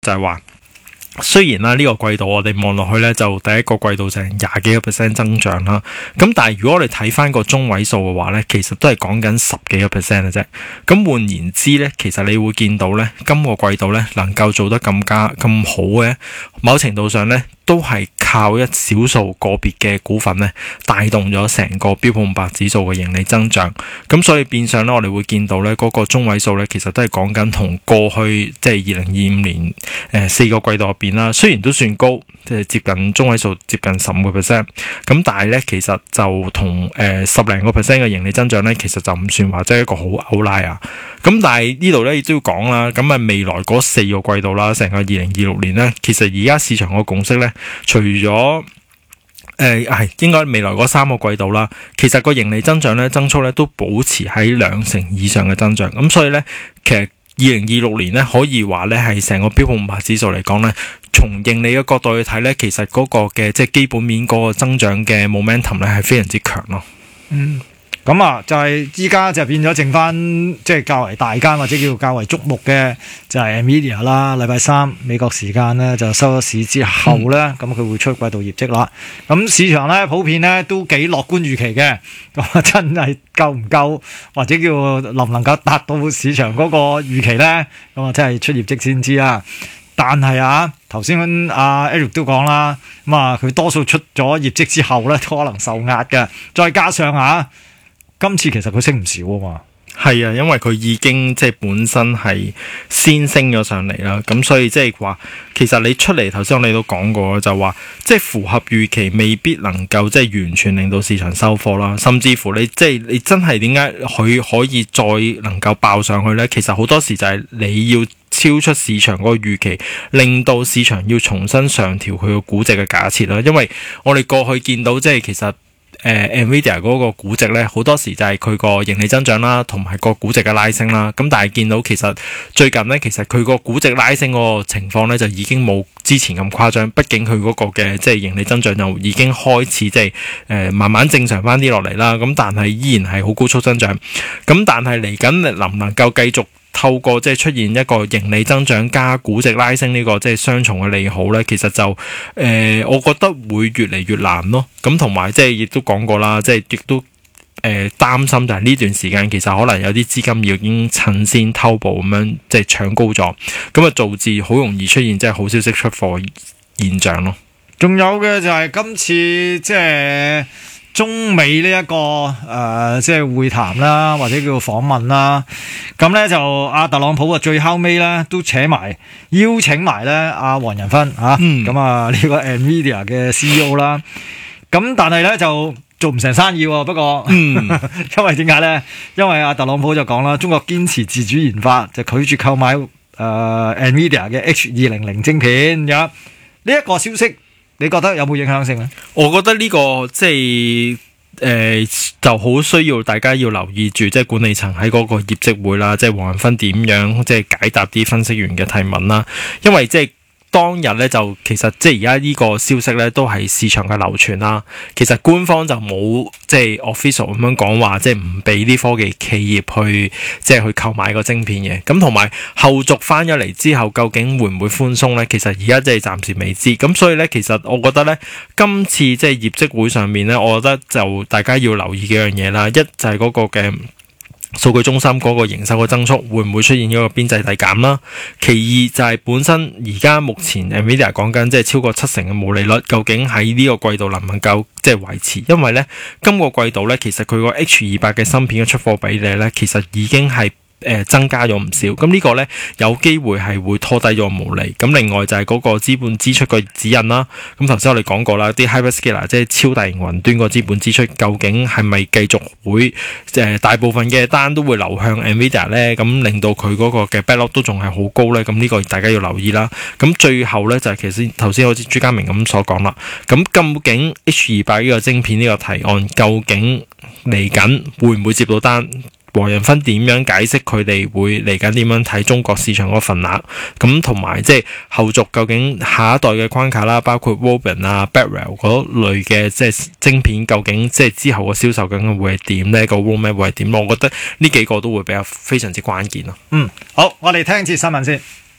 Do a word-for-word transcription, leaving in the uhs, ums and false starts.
就係話。雖然啦，呢、這個季度我哋望落去咧，就第一個季度就係廿幾個 percent 增長啦。咁但係如果我哋睇翻個中位數嘅話咧，其實都係講緊十幾個 percent 嘅啫。咁換言之咧，其實你會見到咧，今個季度咧能夠做得咁加咁好嘅，某程度上咧都係靠一少數個別嘅股份咧帶動咗成個標普五百指數嘅盈利增長。咁所以變相咧，我哋會見到咧嗰、那個中位數咧，其實都係講緊同過去即係二零二五年誒四、呃、個季度入邊啦，雖然都算高，即係接近中位數接近十五個 percent，咁但係咧其實就同誒、呃、十零個 percent 嘅盈利增長咧，其實就唔算話即係一個好 outlier。咁但係呢度咧亦都要講啦，咁啊未來嗰四個季度啦，成個二零二六年咧，其實而家市場個共識咧，除咗誒係應該未來嗰三個季度啦，其實個盈利增長咧增速咧都保持喺兩成以上嘅增長，咁所以咧其實二零二六年咧可以話咧係成個標普五百指數嚟講咧，從盈利嘅角度去睇咧，其實嗰個嘅即係基本面嗰個增長嘅 momentum 咧係非常之強咯。 嗯。咁啊，就係依家就變咗剩翻，即係較為大間或者叫較為矚目嘅，就係 Nvidia 啦。禮拜三美國時間咧就收咗市之後咧，咁佢、嗯、會出季度業績啦。咁市場咧普遍咧都幾樂觀預期嘅。咁啊，真係夠唔夠，或者叫能唔能夠達到市場嗰個預期咧？咁啊，真係出業績先知啦。但係啊，頭先阿 Eric 都講啦，咁啊，佢多數出咗業績之後咧都可能受壓嘅，再加上啊。今次其實佢升唔少啊嘛， 係啊，因為佢已經即係本身係先升咗上嚟啦，咁所以即係話，其實你出嚟頭先我哋都講過，就話即係符合預期，未必能夠即係完全令到市場收貨啦，甚至乎你即係你真係點解佢可以再能夠爆上去呢？其實好多時就係你要超出市場嗰個預期，令到市場要重新上調佢個估值嘅假設啦。因為我哋過去見到即係其實。誒、呃、Nvidia 嗰個估值咧，好多時就係佢個盈利增長啦，同埋個估值嘅拉升啦。咁但係見到其實最近咧，其實佢個估值拉升嗰個情況咧，就已經冇之前咁誇張。畢竟佢嗰個嘅即係盈利增長就已經開始即係誒慢慢正常翻啲落嚟啦。咁但係依然係好高速增長。咁但係嚟緊能唔能夠繼續透過即係出現一個盈利增長加估值拉升呢個即係雙重嘅利好咧，其實就誒、呃，我覺得會越嚟越難咯。咁同埋即係亦都講過啦，即係亦都誒擔心就係呢段時間其實可能有啲資金要已經趁先偷步咁樣即係搶高咗，咁啊導致好容易出現即係好消息出貨現象咯。 仲有嘅就係今次即係。中美呢、這、一個誒、呃，即係會談啦，或者叫做訪問啦，咁咧就阿特朗普啊，最後尾咧都扯埋邀請埋咧阿黃仁勳嚇，咁、嗯、啊呢、這個 Nvidia 嘅 C E O 啦，咁但係咧就做唔成生意喎，不過，嗯、因為點解咧？因為阿特朗普就講啦，中國堅持自主研發，就拒絕購買誒、呃、Nvidia 嘅 H 二零零晶片咁。呢、這、一個消息。你覺得有冇影響性呢？ 我覺得呢、這個即係誒、呃、就好需要大家要留意住，即係管理層喺嗰個業績會啦，即係黃仁勳點樣即係解答啲分析員嘅提問啦，因為即係。當日咧就其實即係而家呢個消息咧都係市場嘅流傳啦。其實官方就冇即係 official 咁樣講話，即係唔俾啲科技企業去即係去購買個晶片嘅。咁同埋後續翻咗嚟之後，究竟會唔會寬鬆咧？其實而家即係暫時未知。咁所以咧，其實我覺得咧，今次即係業績會上面咧，我覺得就大家要留意幾樣嘢啦。一就係嗰個嘅數據中心嗰個營收嘅增速會唔會出現一個邊際遞減啦？其二就係本身而家目前 Nvidia 講緊即係超過七成嘅毛利率，究竟喺呢個季度能唔能夠即係維持？因為咧今個季度咧，其實佢個 H 二百嘅芯片嘅出貨比例咧，其實已經係誒、呃、增加咗唔少，咁呢個呢，有機會係會拖低咗毛利。咁另外就係嗰個資本支出嘅指引啦。咁頭先我哋講過啦，啲 hyperscaler 即係超大型雲端個資本支出，究竟係咪繼續會誒、呃、大部分嘅單都會流向 Nvidia 呢？咁令到佢嗰個嘅 backlog 都仲係好高呢。咁呢個大家要留意啦。咁最後呢，就係、是、其實頭先好似朱家明咁所講啦。咁究竟 H 二百呢個晶片呢個提案，究竟嚟緊會唔會接到單？黃仁勳點樣解釋佢哋會嚟緊點樣睇中國市場嗰份額？咁同埋即係後續究竟下一代嘅關卡啦，包括 Woven 啊、Blackwell 嗰類嘅即係晶片，究竟即係之後嘅銷售究竟會係點呢？個 roadmap 會係點？我覺得呢幾個都會比較非常之關鍵咯。 嗯，好，我哋聽次新聞先。